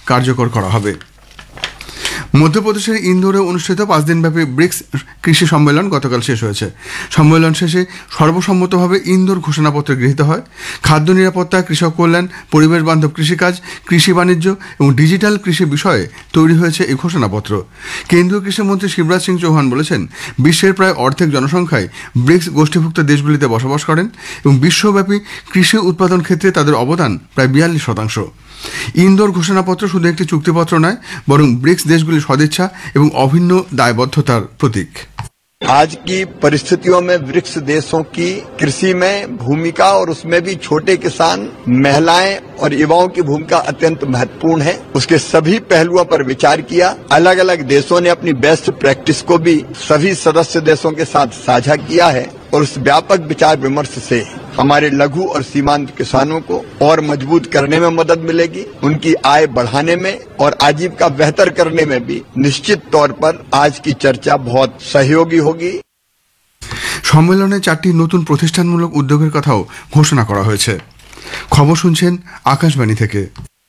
কার্যকর করা হবে। মধ্যপ্রদেশের ইন্দোরে অনুষ্ঠিত 5 দিনব্যাপী ব্রিক্স কৃষি সম্মেলন গতকাল শেষ হয়েছে। সম্মেলন শেষে সর্বসম্মতভাবে ইন্দোর ঘোষণাপত্র গৃহীত হয়। খাদ্য নিরাপত্তা, কৃষক কল্যাণ, পরিবেশ বান্ধব কৃষিকাজ, কৃষি বাণিজ্য এবং ডিজিটাল কৃষি বিষয়ে তৈরি হয়েছে এই ঘোষণাপত্র। কেন্দ্রীয় কৃষিমন্ত্রী শিবরাজ সিং চৌহান বলেছেন, বিশ্বের প্রায় অর্ধেক জনসংখ্যায় ব্রিক্স গোষ্ঠীভুক্ত দেশগুলিতে বসবাস করেন এবং বিশ্বব্যাপী কৃষি উৎপাদন ক্ষেত্রে তাদের অবদান প্রায় 42%। ইন্দোর ঘোষণাপত্র শুধু একটি চুক্তিপত্র নয়, বরং ব্রিক্স দেশগুলির সদিচ্ছা এবং অভিন্ন দায়বদ্ধতার প্রতীক। आज की परिस्थितियों में ब्रिक्स देशों की कृषि में भूमिका और उसमें भी छोटे किसान, महिलाएं और युवाओं की भूमिका अत्यंत महत्वपूर्ण है। उसके सभी पहलुओं पर विचार किया। अलग अलग देशों ने अपनी बेस्ट प्रैक्टिस को भी सभी सदस्य देशों के साथ साझा किया है और उस व्यापक विचार विमर्श से हमारे लघु और सीमांत किसानों को और मजबूत करने में मदद मिलेगी, उनकी आय बढ़ाने में और आजीविका बेहतर करने में भी निश्चित तौर पर आज की चर्चा बहुत सहयोगी होगी। সম্মেলনে 4টি নতুন প্রতিষ্ঠানমূলক উদ্যোগের কথাও ঘোষণা করা হয়েছে। খবর শুনছেন আকাশবাণী থেকে।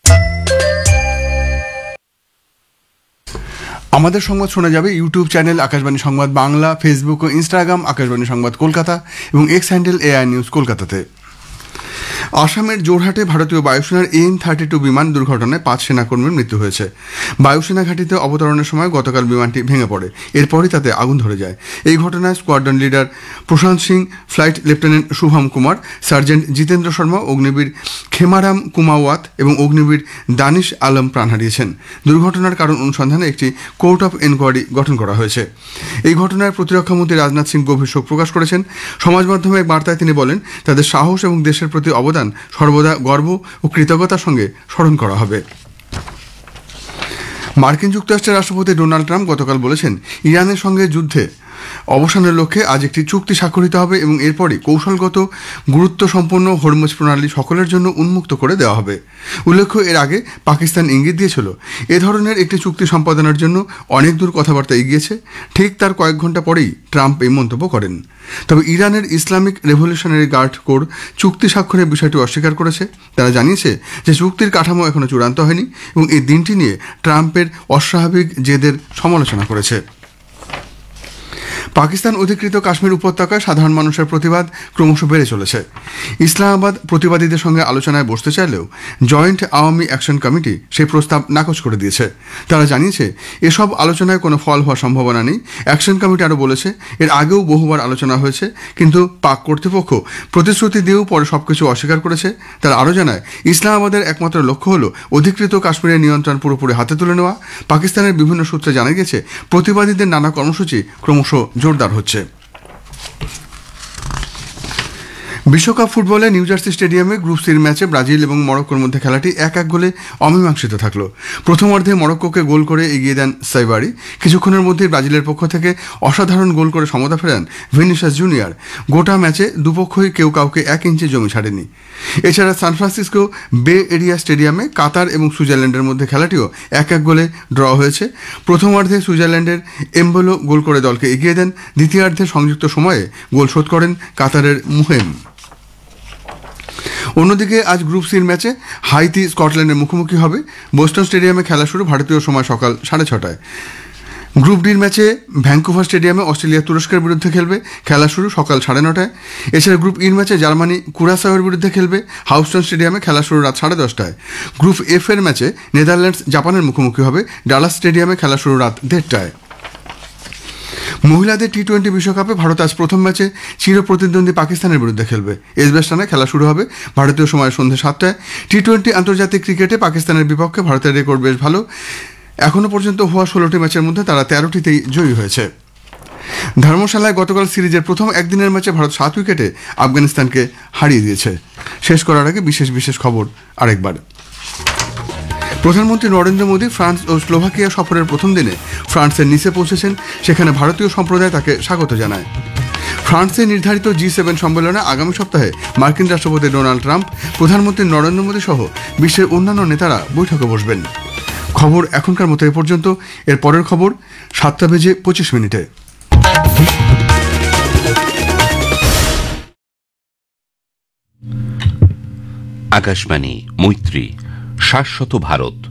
আমাদের সংবাদ শোনা যাবে ইউটিউব চ্যানেল আকাশবাণী সংবাদ বাংলা, ফেসবুক ও ইনস্টাগ্রাম আকাশবাণী সংবাদ কলকাতা এবং এক্স হ্যান্ডেল এআই নিউজ কলকাতাতে। আসামের জোরহাটে ভারতীয় বায়ুসেনার AN-32 বিমান দুর্ঘটনায় 5 সেনাকর্মীর মৃত্যু হয়েছে। বায়ুসেনা ঘাঁটিতে অবতরণের সময় গতকাল বিমানটি ভেঙে পড়ে, এরপরই তাতে আগুন ধরে যায়। এই ঘটনায় স্কোয়াড্রন লিডার প্রশান্ত Singh, flight lieutenant Shubham Kumar, sergeant Jitendra Sharma, Agniveer খেমারাম কুমাওয়াত এবং অগ্নিবীর দানিশ আলম প্রাণ হারিয়েছেন। দুর্ঘটনার কারণ অনুসন্ধানে একটি কোর্ট অফ এনকোয়ারি গঠন করা হয়েছে। এই ঘটনায় প্রতিরক্ষামন্ত্রী রাজনাথ সিং গভীর শোক প্রকাশ করেছেন। সমাজ মাধ্যমে এক বার্তায় তিনি বলেন, তাদের সাহস এবং দেশের প্রতি অবদান সর্বদা গর্ব ও কৃতজ্ঞতার সঙ্গে স্মরণ করা হবে। মার্কিন যুক্তরাষ্ট্রের রাষ্ট্রপতি ডোনাল্ড ট্রাম্প গতকাল বলেছেন, ইরানের সঙ্গে যুদ্ধে অবসানের লক্ষ্যে আজ একটি চুক্তি স্বাক্ষরিত হবে এবং এরপরই কৌশলগত গুরুত্ব সম্পন্ন হরমুজ প্রণালী সকলের জন্য উন্মুক্ত করে দেওয়া হবে। উল্লেখ্য, এর আগে পাকিস্তান ইঙ্গিত দিয়েছিল এ ধরনের একটি চুক্তি সম্পাদনের জন্য অনেক দূর কথাবার্তা এগিয়েছে। ঠিক তার কয়েক ঘন্টা পরেই ট্রাম্প এই মন্তব্য করেন। তবে ইরানের ইসলামিক রেভলিউশনারি গার্ড কোর চুক্তি স্বাক্ষরের বিষয়টি অস্বীকার করেছে। তারা জানিয়েছে যে চুক্তির কাঠামো এখনও চূড়ান্ত হয়নি এবং এই দিনটি নিয়ে ট্রাম্পের অস্বাভাবিক জেদের সমালোচনা করেছে। পাকিস্তান অধিকৃত কাশ্মীর উপত্যকায় সাধারণ মানুষের প্রতিবাদ ক্রমশ বেড়ে চলেছে। ইসলামাবাদ প্রতিবাদীদের সঙ্গে আলোচনায় বসতে চাইলেও জয়েন্ট আওয়ামী অ্যাকশন কমিটি সেই প্রস্তাব নাকচ করে দিয়েছে। তারা জানিয়েছে এসব আলোচনায় কোনো ফল হওয়ার সম্ভাবনা নেই। অ্যাকশন কমিটি আরও বলেছে, এর আগেও বহুবার আলোচনা হয়েছে, কিন্তু পাক কর্তৃপক্ষ প্রতিশ্রুতি দিয়েও পরে সবকিছু অস্বীকার করেছে। তারা আরও জানায়, ইসলামাবাদের একমাত্র লক্ষ্য হল অধিকৃত কাশ্মীরের নিয়ন্ত্রণ পুরোপুরি হাতে তুলে নেওয়া। পাকিস্তানের বিভিন্ন সূত্রে জানা গেছে, প্রতিবাদীদের নানা কর্মসূচি ক্রমশ জোরদার হচ্ছে। বিশ্বকাপ ফুটবলে নিউ জার্সি স্টেডিয়ামে গ্রুপ সির ম্যাচে ব্রাজিল এবং মরক্কোর মধ্যে খেলাটি 1-1 গোলে অমীমাংসিত থাকলো। প্রথমার্ধে মরক্কোকে গোল করে এগিয়ে দেন সাইবারি। কিছুক্ষণের মধ্যেই ব্রাজিলের পক্ষ থেকে অসাধারণ গোল করে সমতা ফেরান ভিনিসিয়াস জুনিয়র। গোটা ম্যাচে দুপক্ষই কেউ কাউকে 1 ইঞ্চি জমি ছাড়েনি। এছাড়া সান ফ্রান্সিসকো বে এরিয়া স্টেডিয়ামে কাতার এবং সুইজারল্যান্ডের মধ্যে খেলাটিও 1-1 গোলে ড্র হয়েছে। প্রথমার্ধে সুইজারল্যান্ডের এমবোলো গোল করে দলকে এগিয়ে দেন। দ্বিতীয়ার্ধে সংযুক্ত সময়ে গোল শোধ করেন কাতারের মুহেম। অন্যদিকে আজ গ্রুপ সির ম্যাচে হাইতি স্কটল্যান্ডের মুখোমুখি হবে। বোস্টন স্টেডিয়ামে খেলা শুরু ভারতীয় সময় সকাল 6:30। গ্রুপ ডির ম্যাচে ভ্যাঙ্কুভার স্টেডিয়ামে অস্ট্রেলিয়া তুরস্কের বিরুদ্ধে খেলবে। খেলা শুরু সকাল 9:30। এছাড়া গ্রুপ ইর ম্যাচে জার্মানি কুরাসাওয়ের বিরুদ্ধে খেলবে। হাউস্টন স্টেডিয়ামে খেলা শুরু রাত 10:30। গ্রুপ এফ এর ম্যাচে নেদারল্যান্ডস জাপানের মুখোমুখি হবে। ডালাস স্টেডিয়ামে খেলা শুরু রাত 1:30। মহিলাদের টি-20 বিশ্বকাপে ভারত আজ প্রথম ম্যাচে চিরপ্রতিদ্বন্দ্বী পাকিস্তানের বিরুদ্ধে খেলবে। এজবেস্টানে খেলা শুরু হবে ভারতীয় সময় সন্ধ্যে 7টায়। টি-20 আন্তর্জাতিক ক্রিকেটে পাকিস্তানের বিপক্ষে ভারতের রেকর্ড বেশ ভালো। এখনও পর্যন্ত হওয়া 16টি ম্যাচের মধ্যে তারা 13টিতেই জয়ী হয়েছে। ধর্মশালায় গতকাল সিরিজের প্রথম একদিনের ম্যাচে ভারত 7 উইকেটে আফগানিস্তানকে হারিয়ে দিয়েছে। শেষ করার আগে বিশেষ খবর আরেকবার। প্রধানমন্ত্রী নরেন্দ্র মোদী ফ্রান্স ও স্লোভাকিয়া সফরের প্রথম দিনে ফ্রান্সের নিসে পৌঁছেছেন। সেখানে ভারতীয় সম্প্রদায় তাকে স্বাগত জানায়। ফ্রান্সে নির্ধারিত G7 সম্মেলনে আগামী সপ্তাহে মার্কিন রাষ্ট্রপতি ডোনাল্ড ট্রাম্প, প্রধানমন্ত্রী নরেন্দ্র মোদী সহ বিশ্বের অন্যান্য নেতারা বৈঠকে বসবেন। খবর এখনকার মতো এ পর্যন্ত। এর পরের খবর 7:25। আকাশবাণী মৈত্রী, শাশ্বত ভারত।